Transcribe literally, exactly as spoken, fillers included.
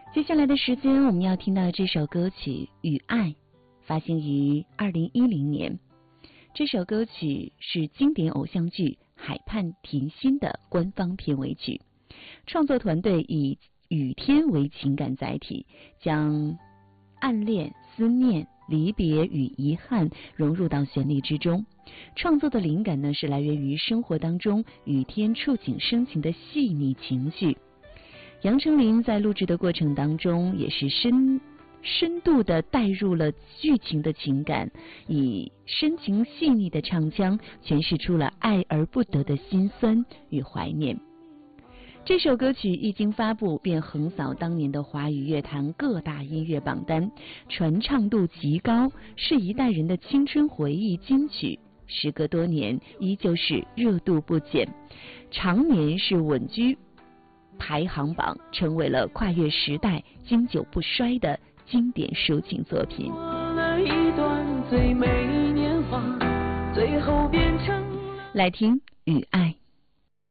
接下来的时间，我们要听到这首歌曲《与爱》，发行于二零一零年。这首歌曲是经典偶像剧《海畔甜心》的官方片尾曲。创作团队以雨天为情感载体，将暗恋、思念、离别与遗憾融入到旋律之中。创作的灵感呢，是来源于生活当中雨天触景生情的细腻情绪。杨丞琳在录制的过程当中，也是深深度的带入了剧情的情感，以深情细腻的唱腔诠释出了爱而不得的辛酸与怀念。这首歌曲一经发布，便横扫当年的华语乐坛各大音乐榜单，传唱度极高，是一代人的青春回忆金曲。时隔多年，依旧是热度不减，常年是稳居排行榜，成为了跨越时代、经久不衰的经典抒情作品。来听《与爱》。